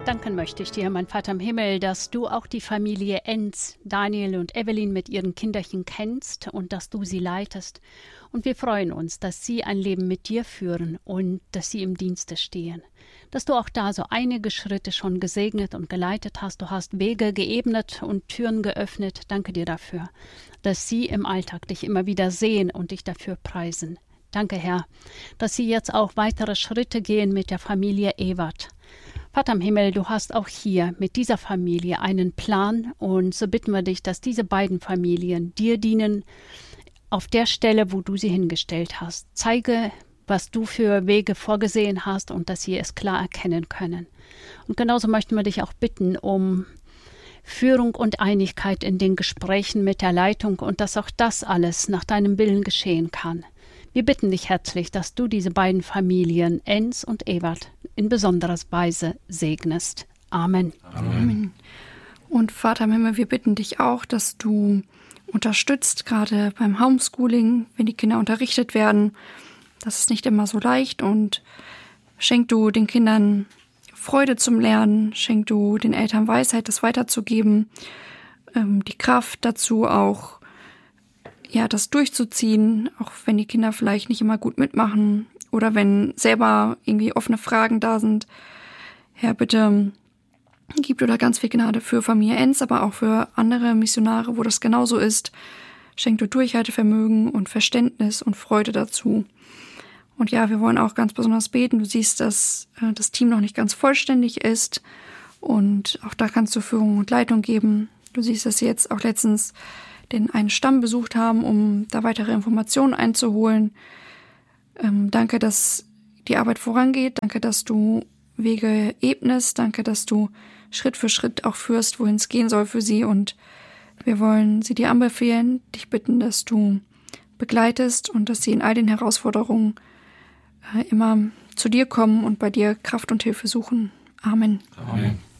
Danken möchte ich dir, mein Vater im Himmel, dass du auch die Familie Enz, Daniel und Evelyn mit ihren Kinderchen kennst und dass du sie leitest. Und wir freuen uns, dass sie ein Leben mit dir führen und dass sie im Dienste stehen. Dass du auch da so einige Schritte schon gesegnet und geleitet hast. Du hast Wege geebnet und Türen geöffnet. Danke dir dafür, dass sie im Alltag dich immer wieder sehen und dich dafür preisen. Danke, Herr, dass sie jetzt auch weitere Schritte gehen mit der Familie Ewert. Vater im Himmel, du hast auch hier mit dieser Familie einen Plan und so bitten wir dich, dass diese beiden Familien dir dienen auf der Stelle, wo du sie hingestellt hast. Zeige, was du für Wege vorgesehen hast und dass sie es klar erkennen können. Und genauso möchten wir dich auch bitten um Führung und Einigkeit in den Gesprächen mit der Leitung und dass auch das alles nach deinem Willen geschehen kann. Wir bitten dich herzlich, dass du diese beiden Familien, Enz und Ewert, in besonderer Weise segnest. Amen. Amen. Und Vater im Himmel, wir bitten dich auch, dass du unterstützt, gerade beim Homeschooling, wenn die Kinder unterrichtet werden. Das ist nicht immer so leicht und schenk du den Kindern Freude zum Lernen, schenk du den Eltern Weisheit, das weiterzugeben, die Kraft dazu auch, ja, das durchzuziehen, auch wenn die Kinder vielleicht nicht immer gut mitmachen oder wenn selber irgendwie offene Fragen da sind. Herr, bitte gib du da ganz viel Gnade für Familie Enz, aber auch für andere Missionare, wo das genauso ist. Schenk du Durchhaltevermögen und Verständnis und Freude dazu. Und ja, wir wollen auch ganz besonders beten. Du siehst, dass das Team noch nicht ganz vollständig ist und auch da kannst du Führung und Leitung geben. Du siehst, dass sie jetzt auch letztens den einen Stamm besucht haben, um da weitere Informationen einzuholen. Danke, dass die Arbeit vorangeht. Danke, dass du Wege ebnest. Danke, dass du Schritt für Schritt auch führst, wohin es gehen soll für sie. Und wir wollen sie dir anbefehlen, dich bitten, dass du begleitest und dass sie in all den Herausforderungen immer zu dir kommen und bei dir Kraft und Hilfe suchen. Amen. Amen.